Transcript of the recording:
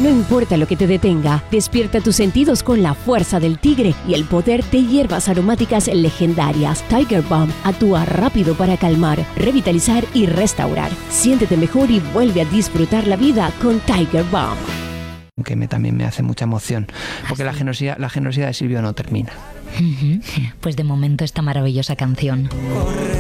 No importa lo que te detenga, despierta tus sentidos con la fuerza del tigre y el poder de hierbas aromáticas legendarias. Tiger Balm actúa rápido para calmar, revitalizar y restaurar. Siéntete mejor y vuelve a disfrutar la vida con Tiger Balm. Que también me hace mucha emoción, porque la generosidad de Silvio no termina. Pues de momento esta maravillosa canción.